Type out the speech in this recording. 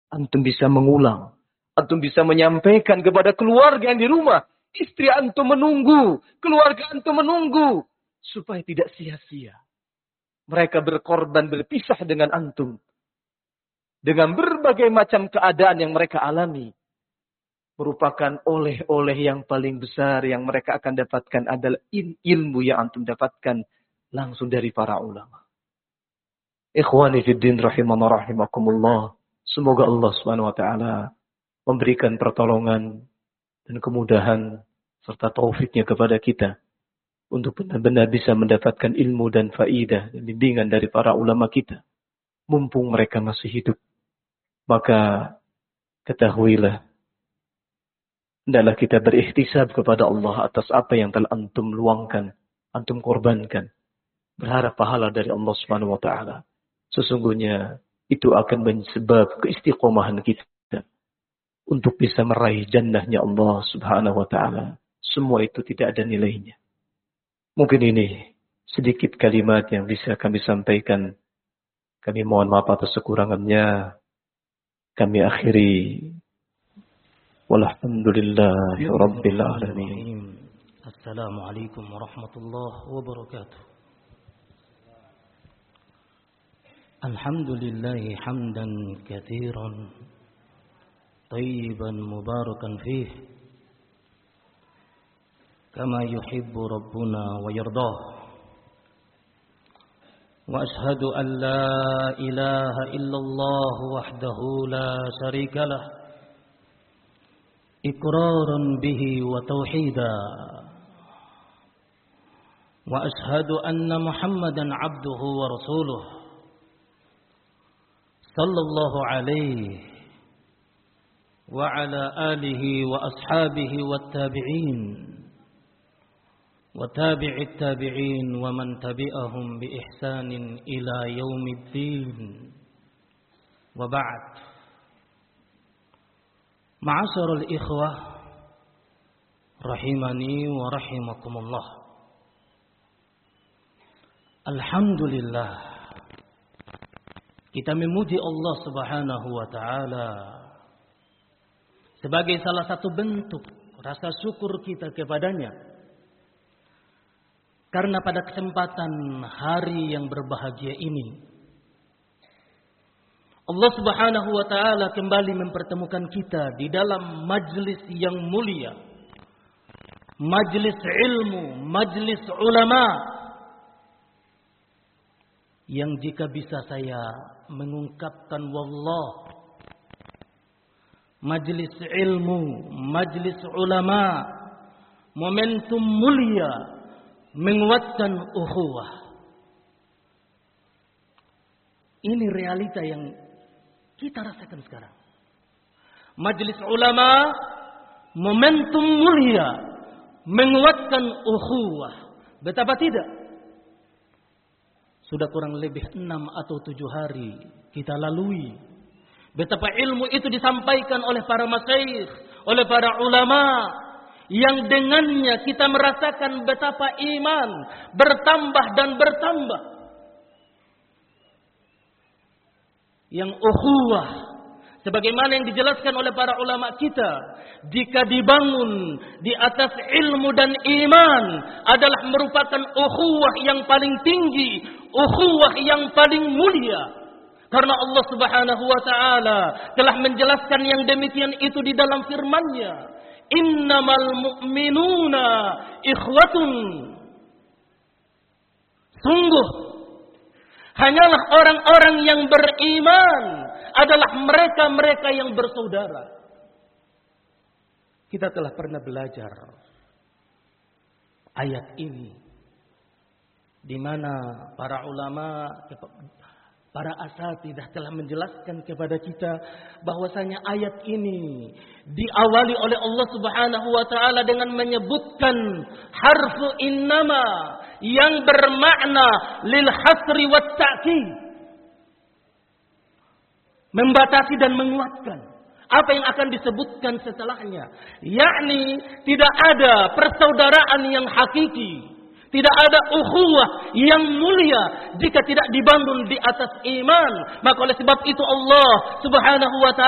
Antum bisa mengulang. Antum bisa menyampaikan kepada keluarga yang di rumah. Istri antum menunggu. Keluarga antum menunggu. Supaya tidak sia-sia. Mereka berkorban berpisah dengan antum. Dengan berbagai macam keadaan yang mereka alami. Merupakan oleh-oleh yang paling besar yang mereka akan dapatkan adalah ilmu yang antum dapatkan langsung dari para ulama. Ikhwani fiddin rahimana rahimakumullah. Semoga Allah Subhanahu wa taala memberikan pertolongan dan kemudahan serta taufiknya kepada kita untuk benar-benar bisa mendapatkan ilmu dan faidah dan bimbingan dari para ulama kita. Mumpung mereka masih hidup, maka ketahuilah, hendaklah kita berikhtisab kepada Allah atas apa yang telah antum luangkan, antum korbankan. Berharap pahala dari Allah Subhanahu wa taala. Sesungguhnya itu akan menyebab keistiqomahan kita untuk bisa meraih jannahnya Allah Subhanahu wa taala. Semua itu tidak ada nilainya. Mungkin ini sedikit kalimat yang bisa kami sampaikan. Kami mohon maaf atas kekurangannya. Kami akhiri. Walhamdulillahi rabbil alamin. Assalamualaikum warahmatullahi wabarakatuh. Alhamdulillahi hamdan katsiran tayyiban mubarakan fih kama yuhibbu rabbuna wa yardah. Wa ashhadu an la ilaha illallah wahdahu la syarika lah iqraran bihi wa tauhida. Wa ashhadu anna Muhammadan abduhu wa rasuluh sallallahu alaihi wa ala alihi wa ashabihi wa tabi'in wa tabi'it tabi'in wa man tabi'ahum bi ihsanin ila yaumiddin. Wa ba'd. Ma'asyiral ikhwah rahimani wa rahimakumullah. Alhamdulillah, kita memuji Allah Subhanahu wa taala sebagai salah satu bentuk rasa syukur kita kepadanya. Karena pada kesempatan hari yang berbahagia ini, Allah Subhanahu wa taala kembali mempertemukan kita di dalam majlis yang mulia. Majlis ilmu, majlis ulama. Yang jika bisa saya mengungkapkan wallah, majlis ilmu, majlis ulama, momentum mulia menguatkan ukhuwah. Ini realita yang kita rasakan sekarang. Majlis ulama, momentum mulia menguatkan ukhuwah. Betapa tidak? Sudah kurang lebih 6 atau 7 hari kita lalui. Betapa ilmu itu disampaikan oleh para masyayikh, oleh para ulama, yang dengannya kita merasakan betapa iman bertambah dan bertambah. Yang ukhuwah, sebagaimana yang dijelaskan oleh para ulama kita, jika dibangun di atas ilmu dan iman, adalah merupakan ukhuwah yang paling tinggi, ukhuwah yang paling mulia. Karena Allah Subhanahu wa taala telah menjelaskan yang demikian itu di dalam firman-Nya, innamal mu'minuna ikhwatun. Sungguh hanyalah orang-orang yang beriman adalah mereka-mereka yang bersaudara. Kita telah pernah belajar ayat ini, di mana para ulama, para asatidzah telah menjelaskan kepada kita bahwasanya ayat ini diawali oleh Allah Subhanahu wa taala dengan menyebutkan harfu innama yang bermakna lil hasri wat ta'kid, membatasi dan menguatkan apa yang akan disebutkan setelahnya, yakni tidak ada persaudaraan yang hakiki, tidak ada ukhuwah yang mulia jika tidak dibangun di atas iman. Maka oleh sebab itu Allah Subhanahu wa taala